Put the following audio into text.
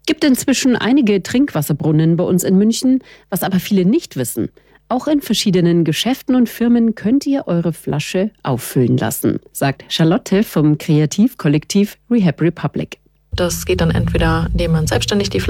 Gibt inzwischen einige Trinkwasserbrunnen bei uns in München, was aber viele nicht wissen. Auch in verschiedenen Geschäften und Firmen könnt ihr eure Flasche auffüllen lassen, sagt Charlotte vom Kreativkollektiv Rehab Republic. Das geht dann entweder, indem man selbstständig die